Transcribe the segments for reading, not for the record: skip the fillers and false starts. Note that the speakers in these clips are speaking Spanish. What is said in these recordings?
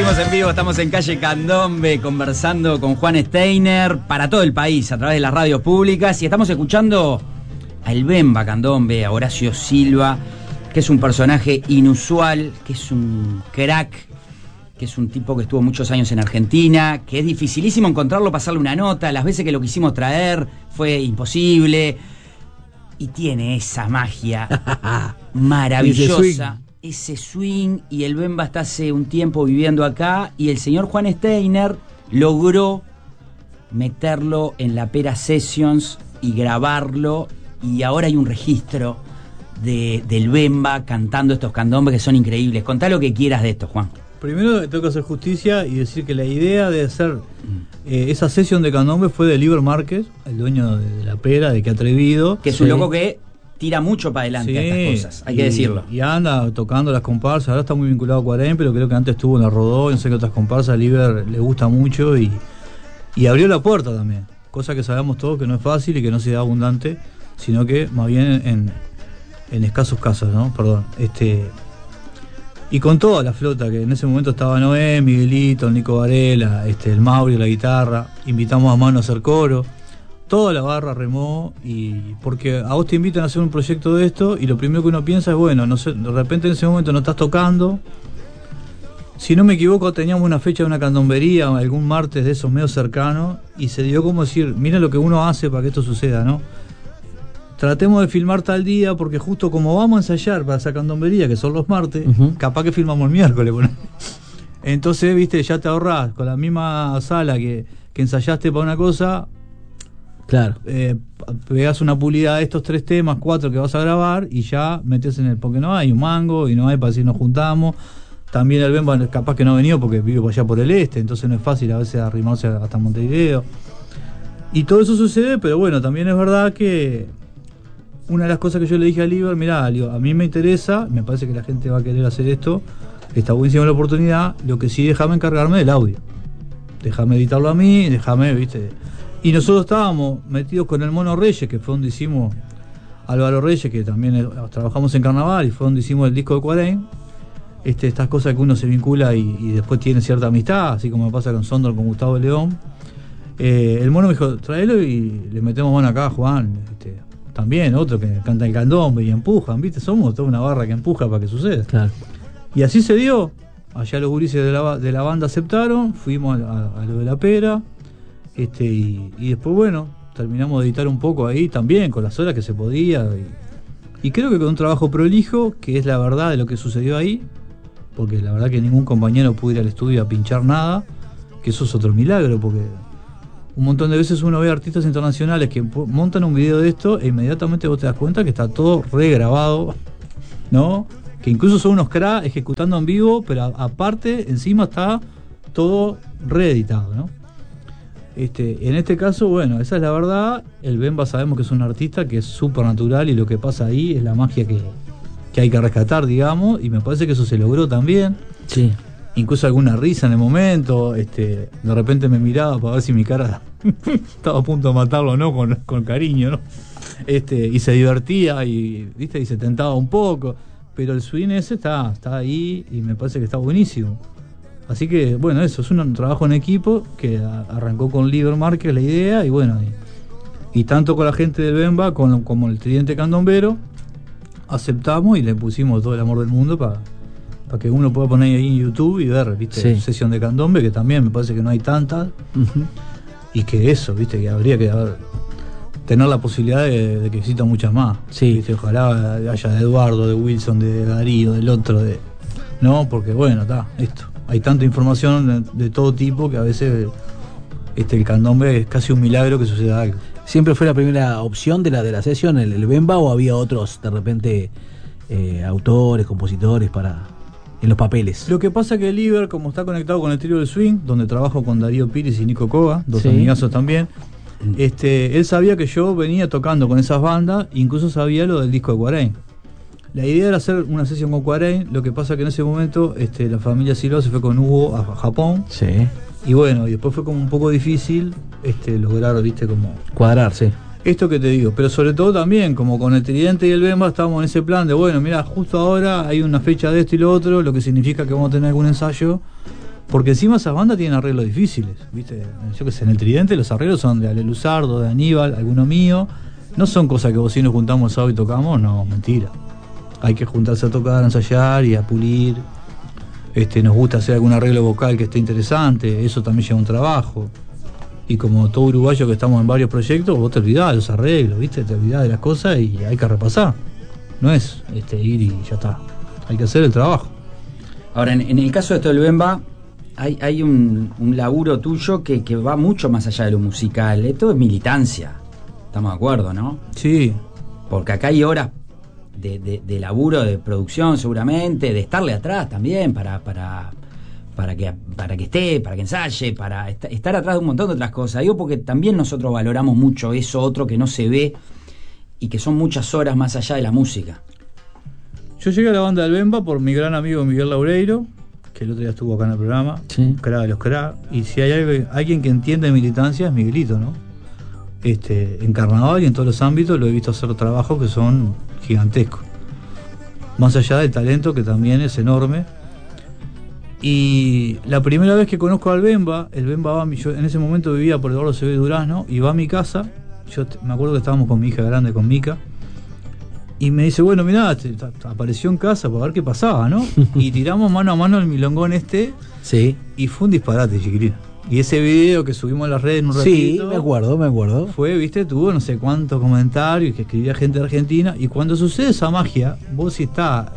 Seguimos en vivo, estamos en calle Candombe conversando con Juan Steiner para todo el país a través de las radios públicas y estamos escuchando a El Bemba Candombe, a Horacio Silva, que es un personaje inusual, que es un crack, que es un tipo que estuvo muchos años en Argentina, que es dificilísimo encontrarlo, pasarle una nota, las veces que lo quisimos traer fue imposible y tiene esa magia maravillosa. Ese swing, y el Bemba está hace un tiempo viviendo acá y el señor Juan Steiner logró meterlo en la Pera Sessions y grabarlo, y ahora hay un registro del Bemba cantando estos candombes que son increíbles. Contá lo que quieras de esto, Juan. Primero tengo que hacer justicia y decir que la idea de hacer esa sesión de candombe fue de Liber Márquez, el dueño de la Pera, de Que Atrevido, que es un loco que tira mucho para adelante a estas cosas, hay que decirlo. Y anda tocando las comparsas, ahora está muy vinculado a Cuarén, pero creo que antes estuvo en la Rodó, no sé qué otras comparsas, a Liber le gusta mucho y abrió la puerta también, cosa que sabemos todos que no es fácil y que no se da abundante, sino que más bien en escasos casos, ¿no? Perdón. Y con toda la flota, que en ese momento estaba Noé, Miguelito, el Nico Varela, el Mauri, la guitarra, invitamos a Mano a hacer coro. Toda la barra remó, y porque a vos te invitan a hacer un proyecto de esto y lo primero que uno piensa es, bueno, no sé, de repente en ese momento no estás tocando. Si no me equivoco, teníamos una fecha de una candombería, algún martes de esos medio cercanos, y se dio como decir, mira lo que uno hace para que esto suceda, ¿no? Tratemos de filmar tal día, porque justo como vamos a ensayar para esa candombería, que son los martes, capaz que filmamos el miércoles. Entonces, viste, ya te ahorrás con la misma sala que ensayaste para una cosa. Claro. Pegás una pulida de estos 3 temas, 4 que vas a grabar y ya metes en el. Porque no hay un mango y no hay para decir nos juntamos. También el Bemba capaz que no ha venido porque vive allá por el este, entonces no es fácil a veces arrimarse hasta Montevideo. Y todo eso sucede, pero bueno, también es verdad que una de las cosas que yo le dije a Liber, mirá, a mí me interesa, me parece que la gente va a querer hacer esto, está buenísima la oportunidad, lo que sí, déjame encargarme del audio. Déjame editarlo a mí, déjame, viste. Y nosotros estábamos metidos con el Mono Reyes, que fue donde hicimos Álvaro Reyes, que también trabajamos en Carnaval, y fue donde hicimos el disco de Cuarén. Estas cosas que uno se vincula y después tiene cierta amistad, así como me pasa con Sondor, con Gustavo León. El Mono me dijo, tráelo y le metemos mano acá, Juan. También otro que canta el candombe y empujan, ¿viste? Somos toda una barra que empuja para que suceda. Claro. Y así se dio. Allá los gurises de la banda aceptaron, fuimos a lo de la Pera. Y después, bueno, terminamos de editar un poco ahí también, con las horas que se podía. Y creo que con un trabajo prolijo, que es la verdad de lo que sucedió ahí, porque la verdad que ningún compañero pudo ir al estudio a pinchar nada, que eso es otro milagro, porque un montón de veces uno ve artistas internacionales que montan un video de esto e inmediatamente vos te das cuenta que está todo regrabado, ¿no? Que incluso son unos cracks ejecutando en vivo, pero aparte, encima está todo reeditado, ¿no? En este caso, bueno, esa es la verdad. El Bemba sabemos que es un artista que es súper natural y lo que pasa ahí es la magia que hay que rescatar, digamos, y me parece que eso se logró también. Sí. Incluso alguna risa en el momento, de repente me miraba para ver si mi cara estaba a punto de matarlo o no, con cariño, ¿no? Y se divertía y, ¿viste? Y se tentaba un poco, pero el swing ese está ahí y me parece que está buenísimo. Así que, bueno, eso es un trabajo en equipo que arrancó con Liber Márquez la idea, y bueno, y tanto con la gente del Bemba como el Tridente Candombero, aceptamos y le pusimos todo el amor del mundo para que uno pueda poner ahí en YouTube y ver, ¿viste? Sí. Sesión de candombe, que también me parece que no hay tantas, y que eso, ¿viste? Que habría que tener la posibilidad de que existan muchas más. Sí. ¿Viste? Ojalá haya de Eduardo, de Wilson, de Darío, del otro, no, porque bueno, esto. Hay tanta información de todo tipo que a veces el candombe es casi un milagro que suceda algo. ¿Siempre fue la primera opción de la sesión el Bemba, o había otros de repente autores, compositores en los papeles? Lo que pasa es que el Liber, como está conectado con el trío del swing, donde trabajo con Darío Pires y Nico Koga, dos amigazos también, él sabía que yo venía tocando con esas bandas, incluso sabía lo del disco de Cuarén. La idea era hacer una sesión con Cuarén, lo que pasa que en ese momento la familia Silva se fue con Hugo a Japón. Sí. Y bueno, y después fue como un poco difícil lograr, ¿viste? Como cuadrar, sí. Esto que te digo, pero sobre todo también, como con el Tridente y el Bemba, estábamos en ese plan de, bueno, mira, justo ahora hay una fecha de esto y lo otro, lo que significa que vamos a tener algún ensayo Porque encima esas bandas tienen arreglos difíciles, ¿viste? Yo que sé, en el Tridente los arreglos son de Ale Luzardo, de Aníbal, alguno mío. No son cosas que vos si nos juntamos el sábado y tocamos, no, mentira. Hay que juntarse a tocar, a ensayar y a pulir. Nos gusta hacer algún arreglo vocal que esté interesante, eso también lleva un trabajo. Y como todo uruguayo que estamos en varios proyectos, vos te olvidás de los arreglos, ¿viste? Te olvidás de las cosas y hay que repasar. No es ir y ya está. Hay que hacer el trabajo. Ahora, en el caso de esto del Bemba, hay un laburo tuyo que va mucho más allá de lo musical. Esto es militancia. Estamos de acuerdo, ¿no? Sí. Porque acá hay horas de laburo, de producción seguramente, de estarle atrás también para que esté, para que ensaye, para estar atrás de un montón de otras cosas. Digo porque también nosotros valoramos mucho eso otro que no se ve y que son muchas horas más allá de la música. Yo llegué a la banda del Bemba por mi gran amigo Miguel Laureiro, que el otro día estuvo acá en el programa, sí. Crack de los Crack, y si hay alguien que entiende militancia es Miguelito, ¿no? En carnaval y en todos los ámbitos lo he visto hacer trabajos que son gigantescos, más allá del talento que también es enorme. Y la primera vez que conozco al Bemba, el Bemba va, yo en ese momento vivía por Eduardo Acevedo Durazno y va a mi casa. Yo me acuerdo que estábamos con mi hija grande, con Mica, y me dice, bueno, mirá, apareció en casa para ver qué pasaba, ¿no? Y tiramos mano a mano el milongón sí. Y fue un disparate, chiquilina. Y ese video que subimos a las redes en un ratito, sí, me acuerdo. Fue, viste, tuvo no sé cuántos comentarios que escribía gente de Argentina. Y cuando sucede esa magia, vos si está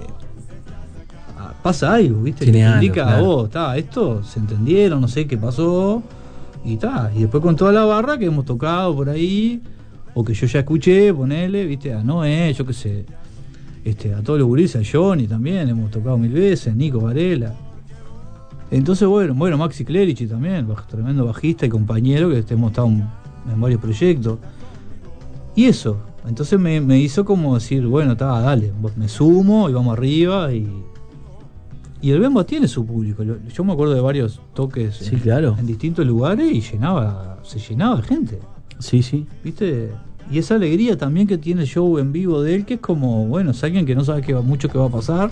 pasa algo, viste, tiene que te algo, indica claro. a vos, esto se entendieron, no sé qué pasó. Y después con toda la barra que hemos tocado por ahí, o que yo ya escuché, ponele, viste, a Noé, yo qué sé, a todos los gurises, a Johnny también, hemos tocado 1000 veces, Nico Varela. Entonces, bueno, Maxi Clerici también, tremendo bajista y compañero que hemos estado en varios proyectos. Y eso, entonces me hizo como decir, bueno, dale, me sumo y vamos arriba. Y el Bemba tiene su público. Yo me acuerdo de varios toques sí, claro. en distintos lugares y se llenaba de gente. Sí, sí. ¿Viste? Y esa alegría también que tiene el show en vivo de él, que es como, bueno, es alguien que no sabe mucho qué va a pasar.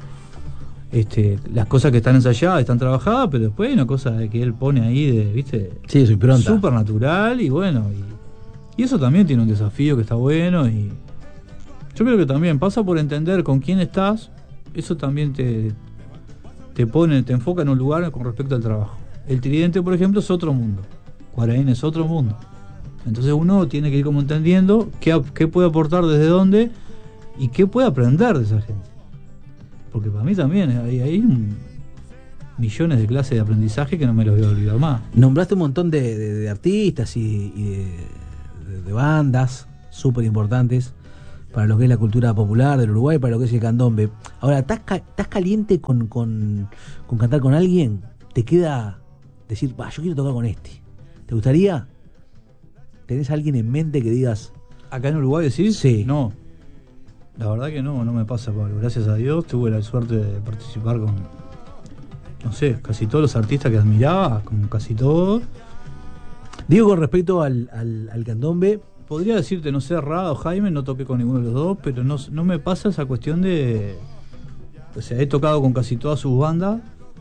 Las cosas que están ensayadas, están trabajadas, pero después hay una cosa que él pone ahí ¿viste? Sí, soy pronta. Súper natural y bueno, y eso también tiene un desafío que está bueno. Y yo creo que también pasa por entender con quién estás, eso también te enfoca en un lugar con respecto al trabajo. El Tridente, por ejemplo, es otro mundo. Cuaraín es otro mundo. Entonces uno tiene que ir como entendiendo qué puede aportar desde dónde y qué puede aprender de esa gente. Porque para mí también hay millones de clases de aprendizaje que no me los voy a olvidar más. Nombraste un montón de artistas y de bandas súper importantes para lo que es la cultura popular del Uruguay, para lo que es el candombe. Ahora, ¿estás caliente con cantar con alguien? ¿Te queda decir, yo quiero tocar con este? ¿Te gustaría? ¿Tenés a alguien en mente que digas? ¿Acá en Uruguay decís? Sí. No. La verdad que no me pasa, Pablo. Gracias a Dios tuve la suerte de participar con, no sé, casi todos los artistas que admiraba, con casi todos. Digo, con respecto al candombe. Podría decirte, no sé, Rada o Jaime, no toqué con ninguno de los dos, pero no me pasa esa cuestión de... O sea, he tocado con casi todas sus bandas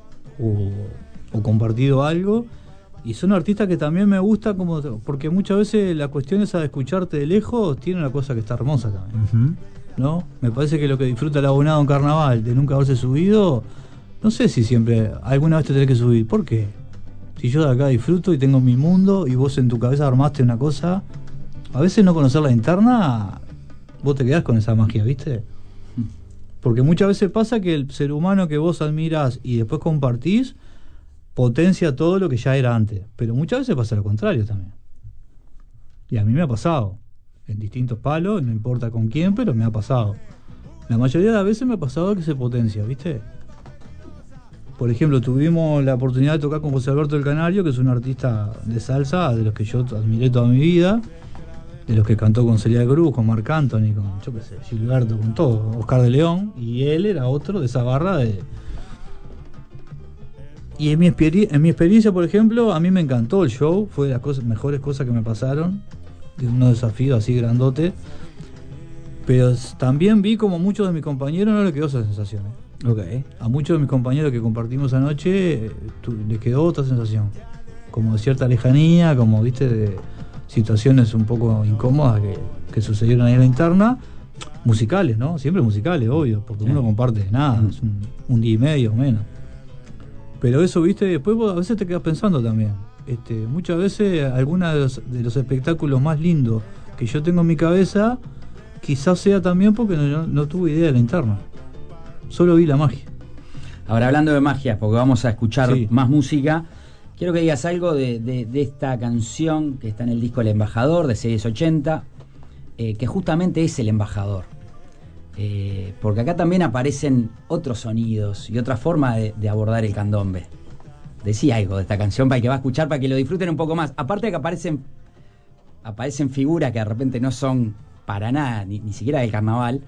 o compartido algo, y son artistas que también me gusta, porque muchas veces la cuestión esa de escucharte de lejos tiene una cosa que está hermosa también. Uh-huh. ¿No? Me parece que lo que disfruta el abonado en carnaval de nunca haberse subido, no sé si siempre alguna vez te tenés que subir. ¿Por qué? Si yo de acá disfruto y tengo mi mundo y vos en tu cabeza armaste una cosa, a veces no conocer la interna, vos te quedás con esa magia, ¿viste? Porque muchas veces pasa que el ser humano que vos admirás y después compartís potencia todo lo que ya era antes, pero muchas veces pasa lo contrario también. Y a mí me ha pasado en distintos palos, no importa con quién, pero me ha pasado. La mayoría de las veces me ha pasado que se potencia, ¿viste? Por ejemplo, tuvimos la oportunidad de tocar con José Alberto del Canario, que es un artista de salsa de los que yo admiré toda mi vida, de los que cantó con Celia Cruz, con Marc Anthony, con, yo qué sé, Gilberto, con todo, Oscar de León, y él era otro de esa barra de... Y en mi experiencia, por ejemplo, a mí me encantó el show, fue de las mejores cosas que me pasaron, de unos desafíos así grandotes, pero también vi como muchos de mis compañeros no le quedó esa sensación. Ok. A muchos de mis compañeros que compartimos anoche les quedó otra sensación, como de cierta lejanía, como viste, de situaciones un poco incómodas que sucedieron ahí en la interna, musicales, ¿no? Siempre musicales, obvio, porque uno comparte nada, es un día y medio o menos. Pero eso, viste, después vos a veces te quedas pensando también. Muchas veces algunos de los espectáculos más lindos que yo tengo en mi cabeza, quizás sea también porque no tuve idea de la interna. Solo vi la magia. Ahora, hablando de magia, porque vamos a escuchar Sí. más música, quiero que digas algo de esta canción que está en el disco El Embajador, de Series 80, que justamente es el embajador. Porque acá también aparecen otros sonidos y otra forma de abordar el candombe. Decí algo de esta canción para el que va a escuchar, para que lo disfruten un poco más. Aparte de que aparecen figuras que de repente no son para nada, ni siquiera del carnaval.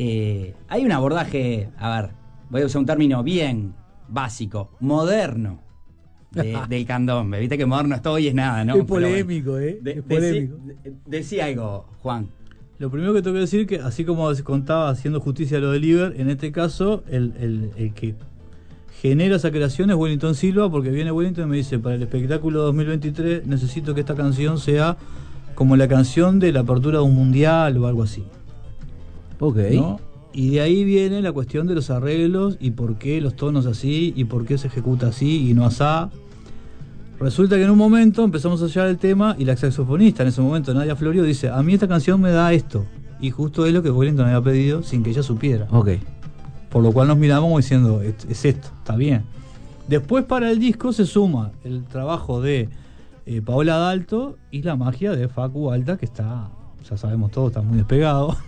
Hay un abordaje, a ver, voy a usar un término bien básico, moderno del candombe. Viste que moderno esto hoy es nada, ¿no? Es polémico, bueno, es polémico. Decí algo, Juan. Lo primero que tengo que decir que, así como se contaba haciendo justicia a lo de Liber, en este caso, el que genera esa creación es Wellington Silva, porque viene Wellington y me dice, para el espectáculo 2023 necesito que esta canción sea como la canción de la apertura de un mundial o algo así. Ok. ¿No? Y de ahí viene la cuestión de los arreglos y por qué los tonos así y por qué se ejecuta así y no asá. Resulta que en un momento empezamos a hallar el tema y la saxofonista en ese momento, Nadia Florio, dice, a mí esta canción me da esto. Y justo es lo que Wellington había pedido sin que ella supiera. Ok. Por lo cual nos miramos como diciendo, es esto, está bien. Después para el disco se suma el trabajo de Paola Dalto y la magia de Facu Alta, que está, ya sabemos todos, está muy despegado.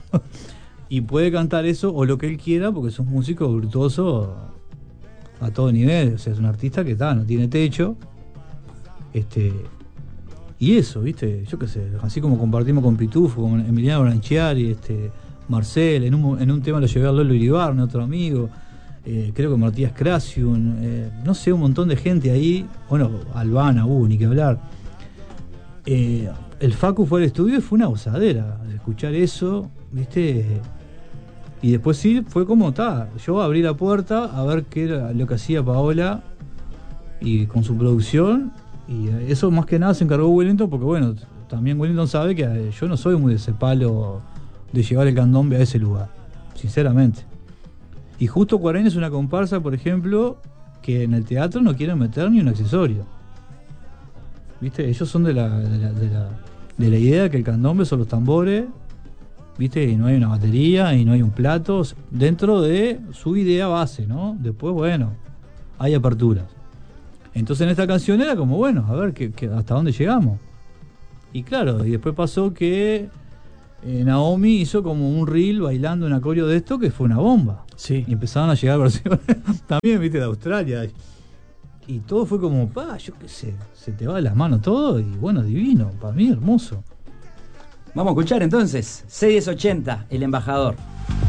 Y puede cantar eso o lo que él quiera, porque es un músico virtuoso a todo nivel. O sea, es un artista que no tiene techo. Y eso, viste, yo qué sé, así como compartimos con Pitufo, con Emiliano Branchiari, Marcel, en un tema lo llevé a Lolo Iribarne, otro amigo, creo que Matías Crasiun, no sé, un montón de gente ahí, bueno, Albana, ni que hablar. El Facu fue al estudio y fue una gozadera escuchar eso, viste, y después sí, fue como yo abrí la puerta a ver qué era lo que hacía Paola y con su producción. Y eso más que nada se encargó Wellington, porque bueno, también Wellington sabe que yo no soy muy de ese palo de llevar el candombe a ese lugar, sinceramente. Y justo Cuarén es una comparsa, por ejemplo, que en el teatro no quieren meter ni un accesorio. ¿Viste? Ellos son de la idea que el candombe son los tambores, ¿viste? Y no hay una batería y no hay un plato, dentro de su idea base, ¿no? Después, bueno, hay aperturas. Entonces en esta canción era como, bueno, a ver hasta dónde llegamos. Y claro, y después pasó que Naomi hizo como un reel bailando un acorio de esto que fue una bomba. Sí. Y empezaron a llegar versiones también, viste, de Australia. Y todo fue como, yo qué sé, se te va de las manos todo y bueno, divino, para mí hermoso. Vamos a escuchar entonces, Series 80, El Embajador.